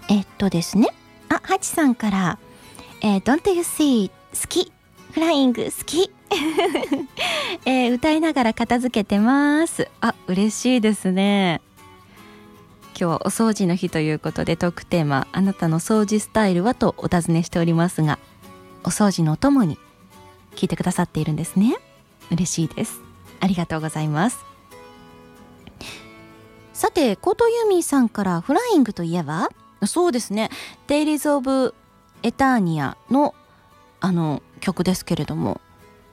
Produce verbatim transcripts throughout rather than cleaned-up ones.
えっとですね、あ、ハチさんから、えー、Don't You See 好き、フライング好き、えー、歌いながら片付けてます。あ、嬉しいですね。今日はお掃除の日ということで、トークテーマ、あなたの掃除スタイルはとお尋ねしておりますが、お掃除のお供に聞いてくださっているんですね。嬉しいです。ありがとうございます。さて、コートユーミンさんからフライングといえば、そうですね、テイリーズ・オブ・エターニアのあの曲ですけれども、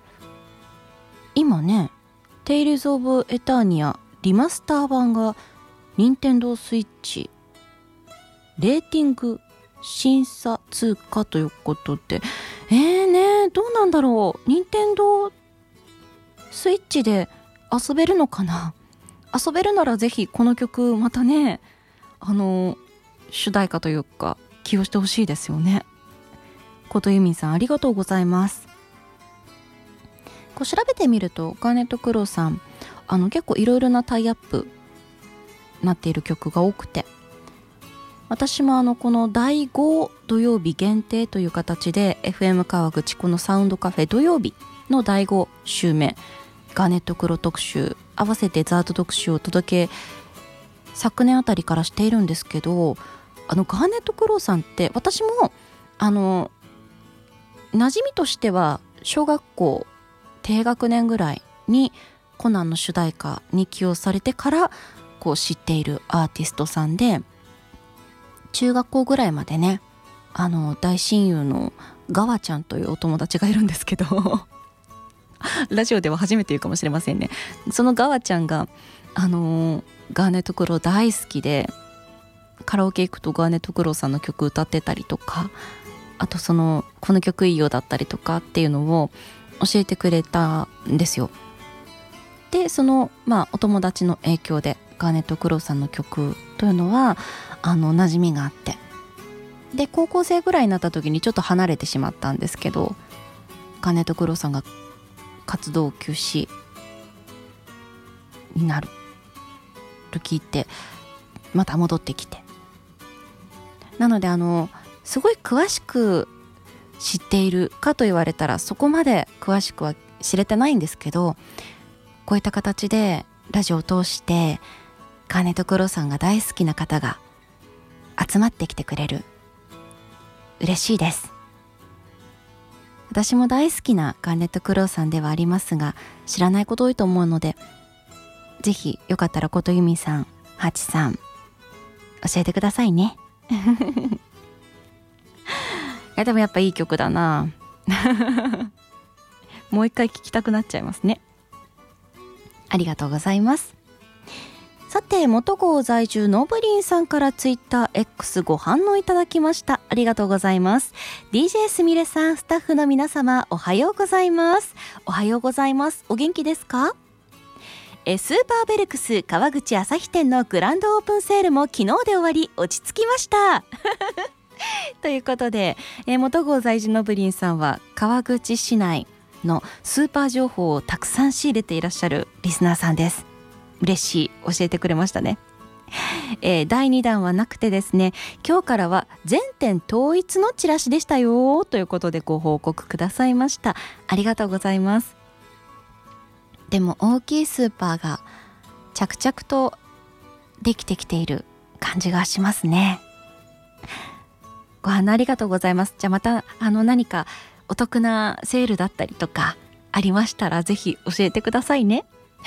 今ね、テイリーズ・オブ・エターニアリマスター版が任天堂スイッチレーティング審査通過ということで、えーね、どうなんだろう。任天堂スイッチで遊べるのかな。遊べるならぜひこの曲またね、あの主題歌というか起用してほしいですよね。ことゆみんさん、ありがとうございます。こう調べてみると、ガーネットクローさん、あの結構いろいろなタイアップなっている曲が多くて、私もあのこのだいご土曜日限定という形で エフエム 川口このサウンドカフェ土曜日のだいご週目ガーネットクロ特集、合わせてザード特集をお届け昨年あたりからしているんですけど、あのガーネットクロさんって私もあの馴染みとしては小学校低学年ぐらいにコナンの主題歌に起用されてからこう知っているアーティストさんで、中学校ぐらいまでね、あの大親友のガワちゃんというお友達がいるんですけどラジオでは初めて言うかもしれませんね。そのガワちゃんがあのー、ガーネットクロ大好きで、カラオケ行くとガーネットクロさんの曲歌ってたりとか、あとそのこの曲いいよだったりとかっていうのを教えてくれたんですよ。でそのまあお友達の影響でガーネットクロさんの曲というのはあの馴染みがあって、で高校生ぐらいになった時にちょっと離れてしまったんですけど、ガーネットクロさんが活動休止になると聞いてまた戻ってきて、なのであのすごい詳しく知っているかと言われたらそこまで詳しくは知れてないんですけど、こういった形でラジオを通してガーネットクロさんが大好きな方が集まってきてくれる、嬉しいです。私も大好きなガーネットクロさんではありますが、知らないこと多いと思うので、ぜひよかったらことゆみさん、はちさん教えてくださいねいやでもやっぱいい曲だなもう一回聴きたくなっちゃいますね。ありがとうございます。さて、元郷在住のブリンさんからツイッター X ご反応いただきました。ありがとうございます。 ディージェー すみれさん、スタッフの皆様、おはようございます。おはようございます。お元気ですか？えスーパーベルクス川口朝日店のグランドオープンセールも昨日で終わり落ち着きましたということで、え元郷在住のブリンさんは川口市内のスーパー情報をたくさん仕入れていらっしゃるリスナーさんです。嬉しい、教えてくれましたね。えー、だいにだんはなくてですね、今日からは全店統一のチラシでしたよということでご報告くださいました。ありがとうございます。でも大きいスーパーが着々とできてきている感じがしますね。ご案内ありがとうございます。じゃあまたあの何かお得なセールだったりとかありましたらぜひ教えてくださいね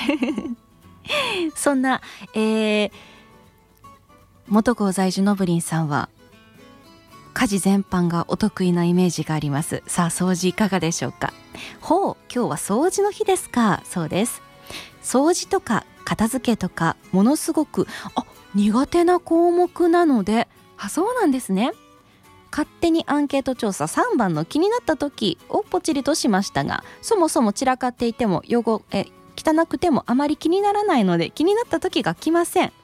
そんな、えー、元郷在住のブリンさんは家事全般がお得意なイメージがあります。さあ掃除いかがでしょうか。ほう、今日は掃除の日ですか。そうです。掃除とか片付けとかものすごくあ苦手な項目なので、あそうなんですね。勝手にアンケート調査さんばんの気になった時をポチリとしましたが、そもそも散らかっていても汚え汚くてもあまり気にならないので気になった時が来ません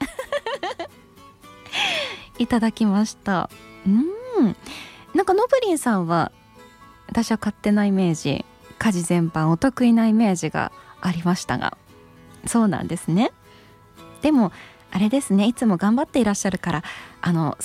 いただきました。うーん、なんかノブリンさんは私は勝手なイメージ、家事全般お得意なイメージがありましたが、そうなんですね。でもあれですね、いつも頑張っていらっしゃるからあの